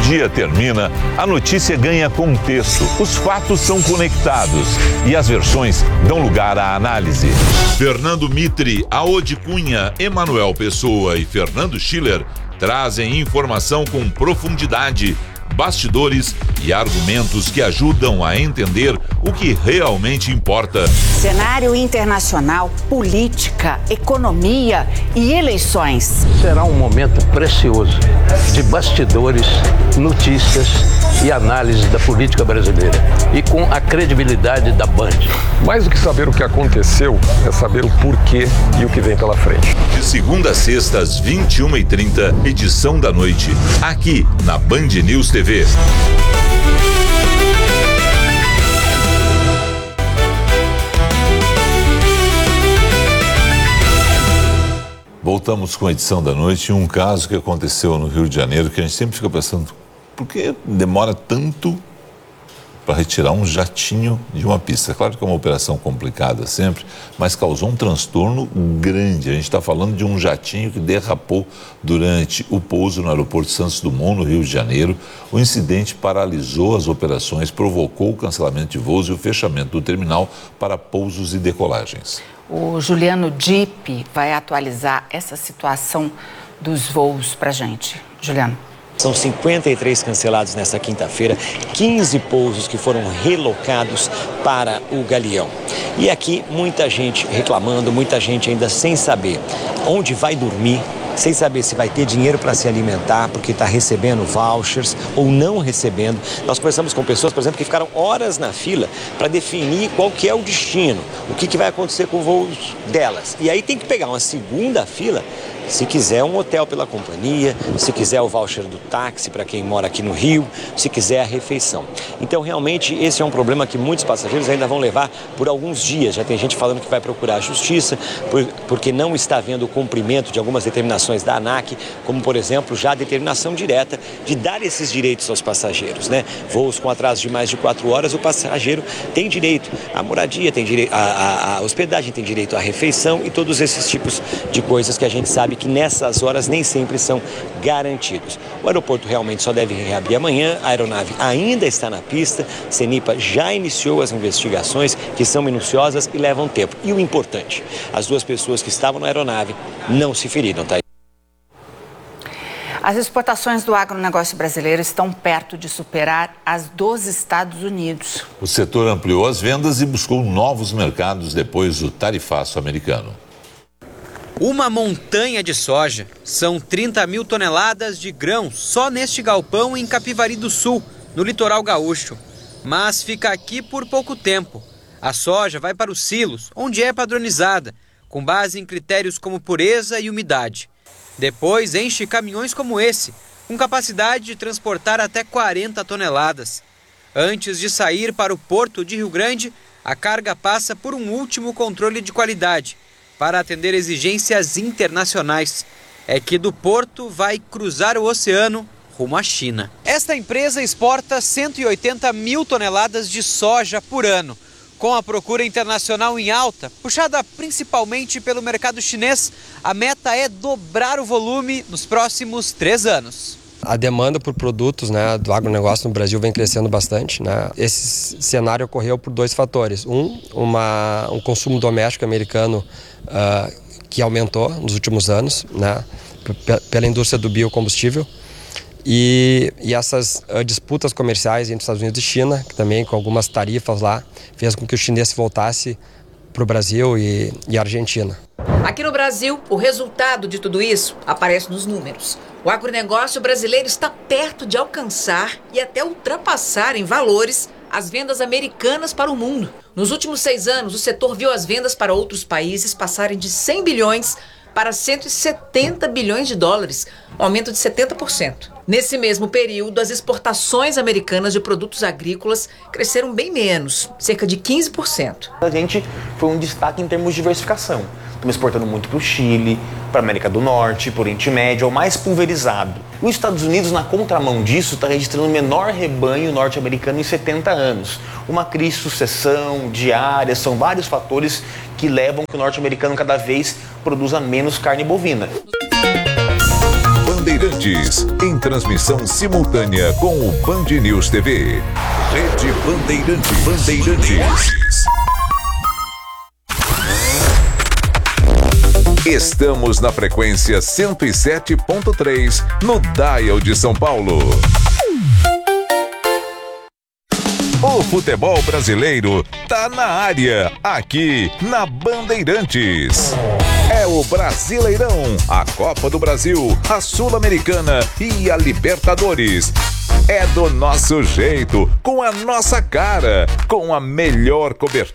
dia termina, a notícia ganha contexto, os fatos são conectados e as versões dão lugar à análise. Fernando Mitre, Aode Cunha, Emanuel Pessoa e Fernando Schiller trazem informação com profundidade, bastidores e argumentos que ajudam a entender o que realmente importa. Cenário internacional, política, economia e eleições. Será um momento precioso de bastidores, notícias e análise da política brasileira e com a credibilidade da Band. Mais do que saber o que aconteceu, é saber o porquê e o que vem pela frente. De segunda a sexta, às 21h30, edição da noite, aqui na Band News TV. Voltamos com a edição da noite e um caso que aconteceu no Rio de Janeiro que a gente sempre fica pensando, por que demora tanto para retirar um jatinho de uma pista? Claro que é uma operação complicada sempre, mas causou um transtorno grande. A gente está falando de um jatinho que derrapou durante o pouso no aeroporto Santos Dumont, no Rio de Janeiro. O incidente paralisou as operações, provocou o cancelamento de voos e o fechamento do terminal para pousos e decolagens. O Juliano Dipp vai atualizar essa situação dos voos para a gente. Juliano. São 53 cancelados nessa quinta-feira, 15 pousos que foram relocados para o Galeão. E aqui muita gente reclamando, muita gente ainda sem saber onde vai dormir, sem saber se vai ter dinheiro para se alimentar, porque está recebendo vouchers ou não recebendo. Nós conversamos com pessoas, por exemplo, que ficaram horas na fila para definir qual que é o destino, o que vai acontecer com os voos delas. E aí tem que pegar uma segunda fila, se quiser um hotel pela companhia, se quiser o voucher do táxi para quem mora aqui no Rio, se quiser a refeição. Então, realmente, esse é um problema que muitos passageiros ainda vão levar por alguns dias. Já tem gente falando que vai procurar a justiça porque não está havendo o cumprimento de algumas determinações da ANAC, como, por exemplo, já a determinação direta de dar esses direitos aos passageiros, né? Voos com atraso de mais de 4 horas, o passageiro tem direito à moradia, tem direito à hospedagem, tem direito à refeição e todos esses tipos de coisas que a gente sabe que nessas horas nem sempre são garantidos. O aeroporto realmente só deve reabrir amanhã, a aeronave ainda está na pista, CENIPA já iniciou as investigações que são minuciosas e levam tempo. E o importante, as 2 pessoas que estavam na aeronave não se feriram, tá? As exportações do agronegócio brasileiro estão perto de superar as dos Estados Unidos. O setor ampliou as vendas e buscou novos mercados depois do tarifaço americano. Uma montanha de soja. São 30 mil toneladas de grãos só neste galpão em Capivari do Sul, no litoral gaúcho. Mas fica aqui por pouco tempo. A soja vai para os silos, onde é padronizada, com base em critérios como pureza e umidade. Depois enche caminhões como esse, com capacidade de transportar até 40 toneladas. Antes de sair para o porto de Rio Grande, a carga passa por um último controle de qualidade, para atender exigências internacionais. É que do porto vai cruzar o oceano rumo à China. Esta empresa exporta 180 mil toneladas de soja por ano. Com a procura internacional em alta, puxada principalmente pelo mercado chinês, a meta é dobrar o volume nos próximos 3 anos. A demanda por produtos, né, do agronegócio no Brasil vem crescendo bastante, né? Esse cenário ocorreu por 2 fatores. Um consumo doméstico americano que aumentou nos últimos anos, né, pela indústria do biocombustível. E essas disputas comerciais entre Estados Unidos e China, que também com algumas tarifas lá, fez com que o chinês voltasse para o Brasil e a Argentina. Aqui no Brasil, o resultado de tudo isso aparece nos números. O agronegócio brasileiro está perto de alcançar e até ultrapassar em valores as vendas americanas para o mundo. Nos últimos 6 anos, o setor viu as vendas para outros países passarem de 100 bilhões para 170 bilhões de dólares, um aumento de 70%. Nesse mesmo período, as exportações americanas de produtos agrícolas cresceram bem menos, cerca de 15%. A gente foi um destaque em termos de diversificação. Estamos exportando muito para o Chile, para a América do Norte, para o Oriente Médio, é o mais pulverizado. Os Estados Unidos, na contramão disso, está registrando o menor rebanho norte-americano em 70 anos. Uma crise de sucessão, diária, são vários fatores que levam que o norte-americano cada vez produza menos carne bovina. Bandeirantes, em transmissão simultânea com o Band News TV. Rede Bandeirantes. Estamos na frequência 107.3 no Dial de São Paulo. O futebol brasileiro tá na área, aqui na Bandeirantes. É o Brasileirão, a Copa do Brasil, a Sul-Americana e a Libertadores. É do nosso jeito, com a nossa cara, com a melhor cobertura